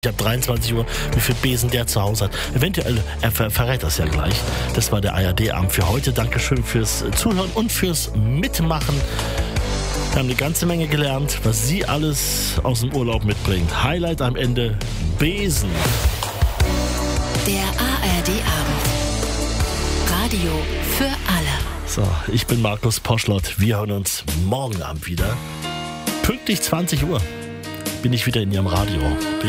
Ab 23 Uhr, wie viel Besen der zu Hause hat. Eventuell, er verrät das ja gleich. Das war der ARD-Abend für heute. Dankeschön fürs Zuhören und fürs Mitmachen. Wir haben eine ganze Menge gelernt, was Sie alles aus dem Urlaub mitbringt. Highlight am Ende, Besen. Der ARD-Abend. Radio für alle. So, ich bin Markus Poschlott. Wir hören uns morgen Abend wieder. Pünktlich 20 Uhr bin ich wieder in Ihrem Radio.